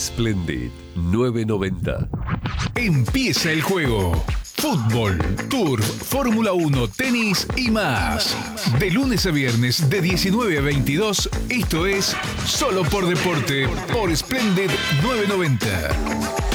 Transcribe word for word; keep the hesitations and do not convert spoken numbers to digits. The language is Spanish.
Splendid novecientos noventa. Empieza el juego. Fútbol, Tour, Fórmula uno, tenis y más. De lunes a viernes de diecinueve a veintidós, esto es Solo por Deporte por Splendid novecientos noventa.